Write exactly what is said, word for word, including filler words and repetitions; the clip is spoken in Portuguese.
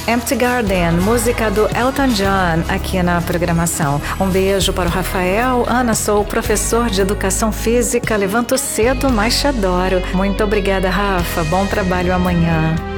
Empty Garden, música do Elton John, aqui na programação. Um beijo para o Rafael. Ana, sou professor de educação física, levanto cedo, mas te adoro. Muito obrigada, Rafa. Bom trabalho amanhã.